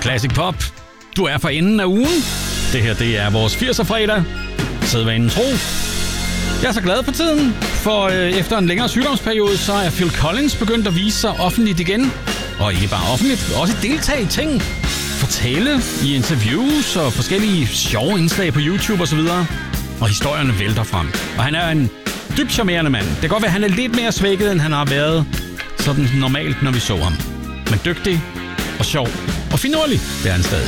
Classic Pop. Du er for enden af ugen. Det her, det er vores 80'er-fredag. Sædvanen tro. Jeg er så glad for tiden, for efter en længere sygdomsperiode, så er Phil Collins begyndt at vise sig offentligt igen. Og ikke bare offentligt, også deltage i ting. Fortælle i interviews og forskellige sjove indslag på YouTube osv. Og historierne vælter frem. Og han er en dybt charmerende mand. Det kan godt være, at han er lidt mere svækket, end han har været sådan normalt, når vi så ham. Men dygtig og sjov og finurlig, det er han stadig.